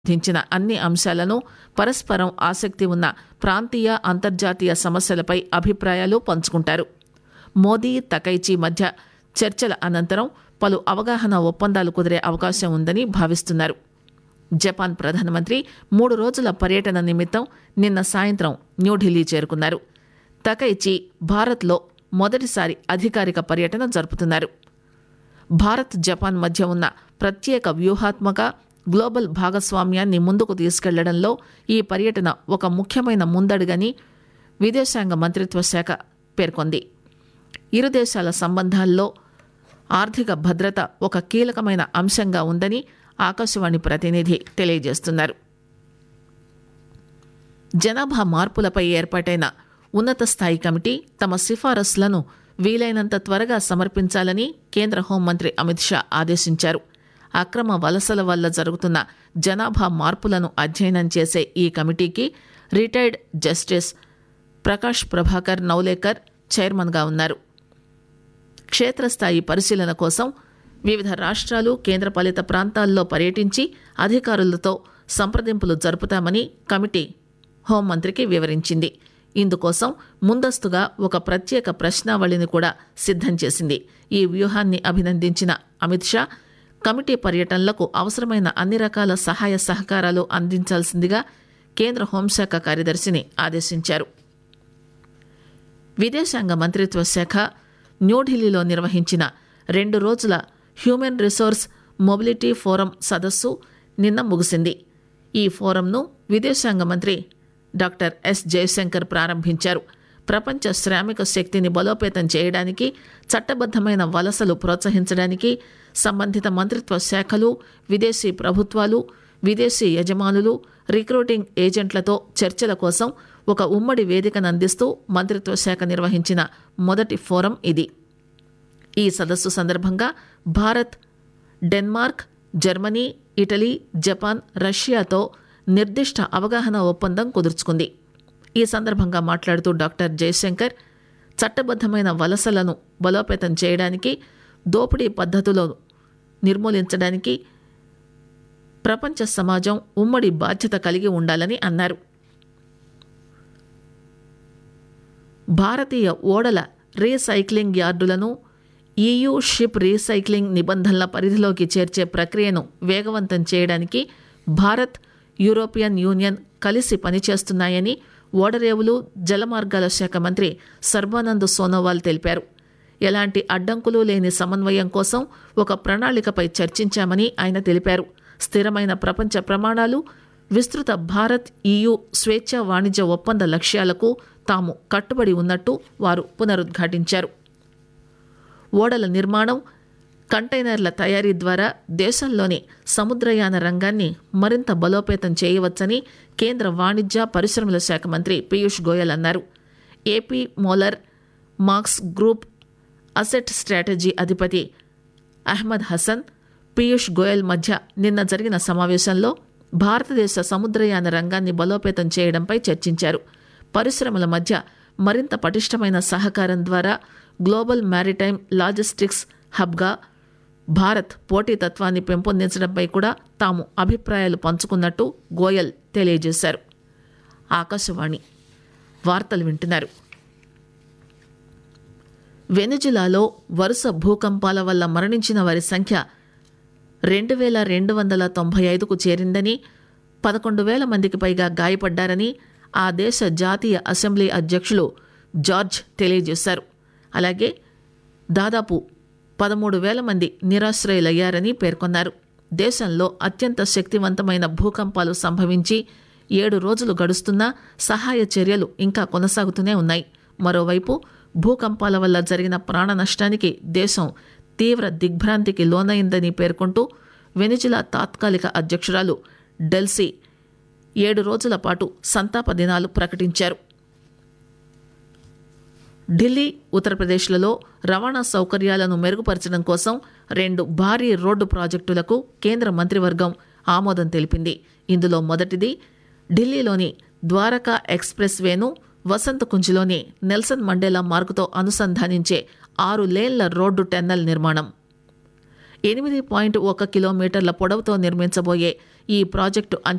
సంబంధించిన అన్ని అంశాలను, పరస్పరం ఆసక్తి ఉన్న ప్రాంతీయ, అంతర్జాతీయ సమస్యలపై అభిప్రాయాలు పంచుకుంటారు. మోదీ, తకైచి మధ్య చర్చల అనంతరం పలు అవగాహన ఒప్పందాలు కుదిరే అవకాశం ఉందని భావిస్తున్నారు. జపాన్ ప్రధానమంత్రి 3 రోజుల పర్యటన నిమిత్తం నిన్న సాయంత్రం న్యూఢిల్లీ చేరుకున్నారు. తకైచి భారత్లో మొదటిసారి అధికారిక పర్యటన జరుపుతున్నారు. భారత్, జపాన్ మధ్య ఉన్న ప్రత్యేక వ్యూహాత్మక గ్లోబల్ భాగస్వామ్యాన్ని ముందుకు తీసుకెళ్లడంలో ఈ పర్యటన ఒక ముఖ్యమైన ముందడుగని విదేశాంగ మంత్రిత్వ శాఖ పేర్కొంది. ఇరు దేశాల సంబంధాల్లో ఆర్థిక భద్రత ఒక కీలకమైన అంశంగా ఉందని ఆకాశవాణి ప్రతినిధి తెలియజేస్తున్నారు. జనాభా మార్పులపై ఏర్పాటైన ఉన్నత స్థాయి కమిటీ తమ సిఫారసులను వీలైనంత త్వరగా సమర్పించాలని కేంద్ర హోంమంత్రి అమిత్ షా ఆదేశించారు. అక్రమ వలసల వల్ల జరుగుతున్న జనాభా మార్పులను అధ్యయనం చేసే ఈ కమిటీకి రిటైర్డ్ జస్టిస్ ప్రకాష్ ప్రభాకర్ నౌలేకర్ చైర్మన్గా ఉన్నారు. క్షేత్రస్థాయి పరిశీలన కోసం వివిధ రాష్ట్రాలు, కేంద్రపాలిత ప్రాంతాల్లో పర్యటించి అధికారులతో సంప్రదింపులు జరుపుతామని కమిటీ హోంమంత్రికి వివరించింది. ఇందుకోసం ముందస్తుగా ఒక ప్రత్యేక ప్రశ్నావళిని కూడా సిద్ధం చేసింది. ఈ వ్యూహాన్ని అభినందించిన అమిత్ షా కమిటీ పర్యటనలకు అవసరమైన అన్ని రకాల సహాయ సహకారాలు అందించాల్సిందిగా కేంద్ర హోంశాఖ కార్యదర్శిని ఆదేశించారు. విదేశాంగ మంత్రిత్వ శాఖ న్యూఢిల్లీలో నిర్వహించిన 2 రోజుల హ్యూమన్ రిసోర్స్ మొబిలిటీ ఫోరం సదస్సు నిన్న ముగిసింది. ఈ ఫోరంను విదేశాంగ మంత్రి డాక్టర్ ఎస్ జయశంకర్ ప్రారంభించారు. ప్రపంచ శ్రామిక శక్తిని బలోపేతం చేయడానికి, చట్టబద్దమైన వలసలు ప్రోత్సహించడానికి సంబంధిత మంత్రిత్వ శాఖలు, విదేశీ ప్రభుత్వాలు, విదేశీ యజమానులు, రిక్రూటింగ్ ఏజెంట్లతో చర్చల కోసం ఒక ఉమ్మడి వేదికను అందిస్తూ మంత్రిత్వ శాఖ నిర్వహించిన మొదటి ఫోరం ఇది. ఈ సదస్సు సందర్భంగా Bharat, Denmark, Germany, Italy, Japan, రష్యాతో నిర్దిష్ట అవగాహన ఒప్పందం కుదుర్చుకుంది. ఈ సందర్భంగా మాట్లాడుతూ డాక్టర్ జయశంకర్ చట్టబద్దమైన వలసలను బలోపేతం చేయడానికి, దోపిడీ పద్ధతులను నిర్మూలించడానికి ప్రపంచ సమాజం ఉమ్మడి బాధ్యత కలిగి ఉండాలని అన్నారు. భారతీయ ఓడల రీసైక్లింగ్ యార్డులను EU షిప్ రీసైక్లింగ్ నిబంధనల పరిధిలోకి చేర్చే ప్రక్రియను వేగవంతం చేయడానికి భారత్, యూరోపియన్ యూనియన్ కలిసి పనిచేస్తున్నాయని ఓడరేవులు, జలమార్గాల శాఖ మంత్రి సర్బానంద్ సోనోవాల్ తెలిపారు. ఎలాంటి అడ్డంకులు లేని సమన్వయం కోసం ఒక ప్రణాళికపై చర్చించామని ఆయన తెలిపారు. స్థిరమైన ప్రపంచ ప్రమాణాలు, విస్తృత భారత్ EU స్వేచ్ఛా వాణిజ్య ఒప్పంద లక్ష్యాలకు తాము కట్టుబడి ఉన్నట్టు వారు పునరుద్ఘాటించారు. ఓడల నిర్మాణం, కంటైనర్ల తయారీ ద్వారా దేశంలోని సముద్రయాన రంగాన్ని మరింత బలోపేతం చేయవచ్చని కేంద్ర వాణిజ్య, పరిశ్రమల శాఖ మంత్రి పీయూష్ గోయల్ అన్నారు. AP Moller marks group asset strategy అధిపతి అహ్మద్ హసన్, పీయూష్ గోయల్ మధ్య నిన్న జరిగిన సమావేశంలో భారతదేశ సముద్రయాన రంగాన్ని బలోపేతం చేయడంపై చర్చించారు. పరిశ్రమల మధ్య మరింత పటిష్టమైన సహకారం ద్వారా గ్లోబల్ మ్యారిటైమ్ లాజిస్టిక్స్ హబ్గా భారత్ పోటీతత్వాన్ని పెంపొందించడంపై కూడా తాము అభిప్రాయాలు పంచుకున్నట్టు గోయల్ తెలియజేశారు. ఆకాశవాణి వార్తలు వింటున్నారు. వెనుజులాలో వరుస భూకంపాల వల్ల మరణించిన వారి సంఖ్య 2295కు చేరిందని, 11,000 మందికి పైగా గాయపడ్డారని ఆ దేశ జాతీయ అసెంబ్లీ అధ్యక్షులు జార్జ్ తెలియజేశారు. అలాగే దాదాపు 13,000 మంది నిరాశ్రయులయ్యారని పేర్కొన్నారు. దేశంలో అత్యంత శక్తివంతమైన భూకంపాలు సంభవించి 7 రోజులు గడుస్తున్నా సహాయ చర్యలు ఇంకా కొనసాగుతూనే ఉన్నాయి. మరోవైపు భూకంపాల వల్ల జరిగిన ప్రాణ నష్టానికి దేశం తీవ్ర దిగ్భ్రాంతికి లోనైందని పేర్కొంటూ వెనిజులా తాత్కాలిక అధ్యక్షురాలు డెల్సీ 7 రోజుల పాటు సంతాప దినాలు ప్రకటించారు. ఢిల్లీ, ఉత్తరప్రదేశ్లలో రవాణా సౌకర్యాలను మెరుగుపరచడం కోసం 2 భారీ రోడ్డు ప్రాజెక్టులకు కేంద్ర మంత్రివర్గం ఆమోదం తెలిపింది. ఇందులో మొదటిది ఢిల్లీలోని Dwaraka express వేను Vasant కుంజ్లోని Nelson Mandela మార్గుతో అనుసంధానించే 6 లేన్ల రోడ్డు టెన్నెల్ నిర్మాణం. 8.1 కిలోమీటర్ల పొడవుతో నిర్మించబోయే ఈ ప్రాజెక్టు